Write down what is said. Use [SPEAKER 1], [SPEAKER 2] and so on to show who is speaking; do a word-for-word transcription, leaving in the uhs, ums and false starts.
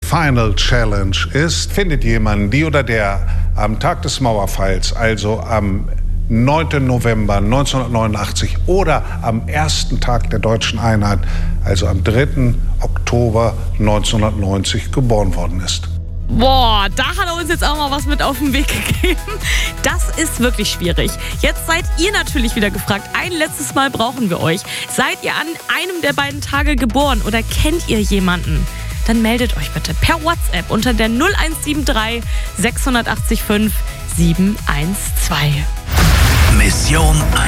[SPEAKER 1] Final Challenge ist, findet jemand, die oder der am Tag des Mauerfalls, also am neunten November neunzehnhundertneunundachtzig oder am ersten Tag der deutschen Einheit, also am dritten Oktober neunzehnhundertneunzig geboren worden ist.
[SPEAKER 2] Boah, da hat er uns jetzt auch mal was mit auf den Weg gegeben. Das ist wirklich schwierig. Jetzt seid ihr natürlich wieder gefragt. Ein letztes Mal brauchen wir euch. Seid ihr an einem der beiden Tage geboren oder kennt ihr jemanden? Dann meldet euch bitte per WhatsApp unter der null eins sieben drei sechs acht fünf sieben eins zwei.
[SPEAKER 3] Mission